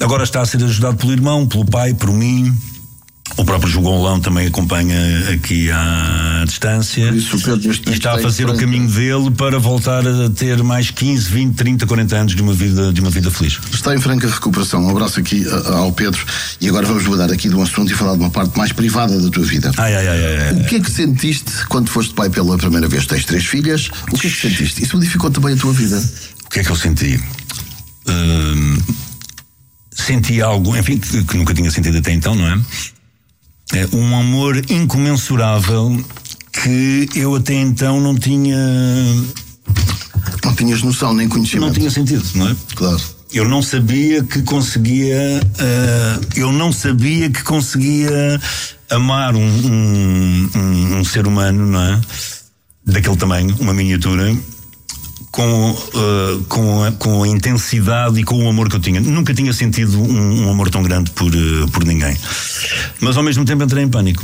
Agora está a ser ajudado pelo irmão, pelo pai, por mim. O próprio João Lão também acompanha aqui à distância. Isso, Pedro, e está a fazer o caminho dele para voltar a ter mais 15, 20, 30, 40 anos de uma vida feliz. Está em franca recuperação. Um abraço aqui ao Pedro. E agora vamos mudar aqui de um assunto e falar de uma parte mais privada da tua vida. O que é que sentiste quando foste pai pela primeira vez? Tens 3 filhas. O que é que sentiste? Isso modificou também a tua vida? O que é que eu senti? Senti algo, enfim, que nunca tinha sentido até então, não é? Um amor incomensurável que eu até então não tinha... Não tinhas noção, nem conhecimento. Não tinha sentido, não é? Claro. Eu não sabia que conseguia... amar um ser humano, não é? Daquele tamanho, uma miniatura, com a intensidade e com o amor que eu tinha. Nunca tinha sentido um amor tão grande por ninguém. Mas ao mesmo tempo entrei em pânico.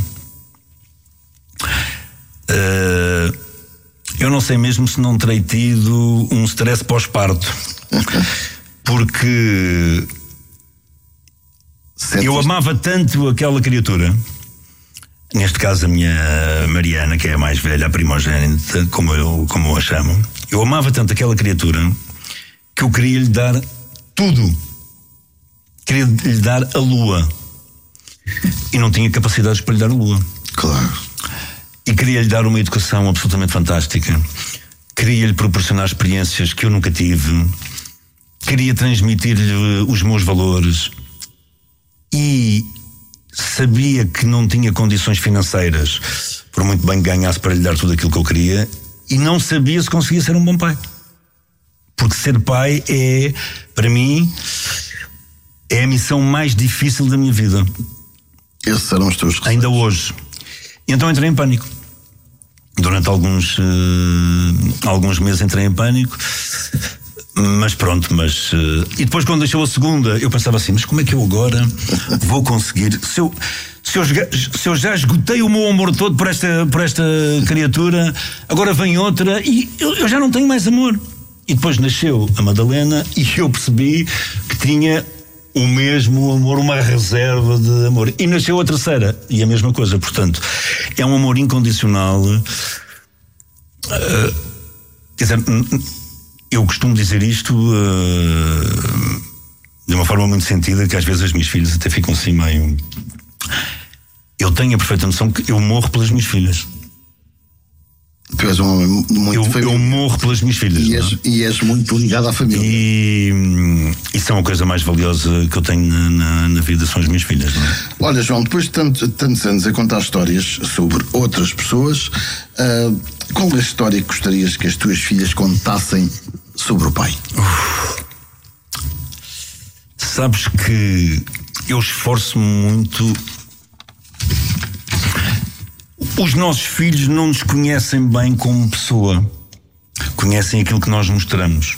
Eu não sei mesmo se não terei tido um stress pós-parto. Porque eu amava tanto aquela criatura, neste caso a minha Mariana, que é a mais velha, a primogênita, como eu a chamo. Eu amava tanto aquela criatura que eu queria lhe dar tudo. Queria lhe dar a lua. E não tinha capacidades para lhe dar a lua. Claro. E queria lhe dar uma educação absolutamente fantástica. Queria lhe proporcionar experiências que eu nunca tive. Queria transmitir-lhe os meus valores. E sabia que não tinha condições financeiras, por muito bem que ganhasse, para lhe dar tudo aquilo que eu queria. E não sabia se conseguia ser um bom pai. Porque ser pai é, para mim, é a missão mais difícil da minha vida. Esses eram os teus receios. Ainda hoje. E então entrei em pânico. Durante alguns meses entrei em pânico. Mas pronto, e depois quando deixou a segunda, eu pensava assim, mas como é que eu agora vou conseguir? Se eu já esgotei o meu amor todo por esta criatura, agora vem outra e eu já não tenho mais amor. E depois nasceu a Madalena e eu percebi que tinha o mesmo amor, uma reserva de amor. E nasceu a terceira, e a mesma coisa. Portanto, é um amor incondicional. Quer dizer, eu costumo dizer isto de uma forma muito sentida, que às vezes as minhas filhas até ficam assim meio... Eu tenho a perfeita noção que eu morro pelas minhas filhas. Tu és um homem muito eu morro pelas minhas filhas. E és muito ligado à família. E isso é uma coisa mais valiosa que eu tenho na vida, são as minhas filhas, não é? Olha, João, depois de tantos anos a contar histórias sobre outras pessoas, qual é a história que gostarias que as tuas filhas contassem sobre o pai? Sabes que eu esforço-me muito. Os nossos filhos não nos conhecem bem como pessoa, conhecem aquilo que nós mostramos.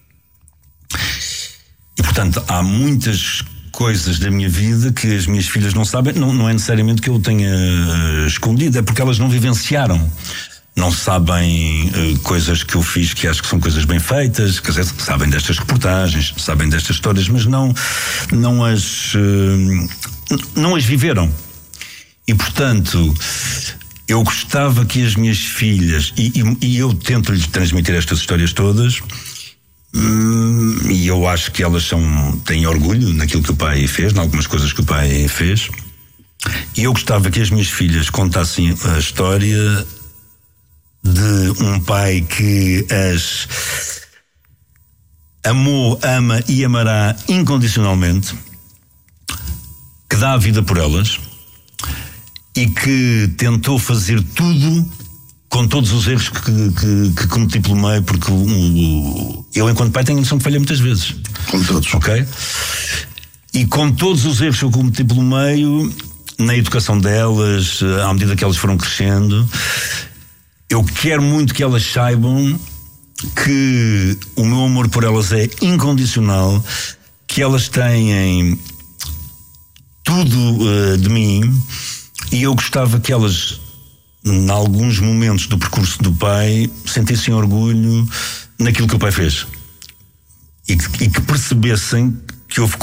E portanto há muitas coisas da minha vida que as minhas filhas não sabem. Não é necessariamente que eu tenha escondido, é porque elas não vivenciaram. Não sabem coisas que eu fiz que acho que são coisas bem feitas, quer dizer, sabem destas reportagens, sabem destas histórias, mas não as viveram. E portanto, eu gostava que as minhas filhas, e eu tento-lhes transmitir estas histórias todas, e eu acho que elas têm orgulho naquilo que o pai fez, em algumas coisas que o pai fez, e eu gostava que as minhas filhas contassem a história de um pai que as amou, ama e amará incondicionalmente, que dá a vida por elas e que tentou fazer tudo com todos os erros que cometi pelo meio, porque eu enquanto pai tenho noção que falhei muitas vezes. Com todos. Ok? E com todos os erros que eu cometi pelo meio, na educação delas, à medida que elas foram crescendo, eu quero muito que elas saibam que o meu amor por elas é incondicional, que elas têm tudo de mim, e eu gostava que elas, em alguns momentos do percurso do pai, sentissem orgulho naquilo que o pai fez e que percebessem que houve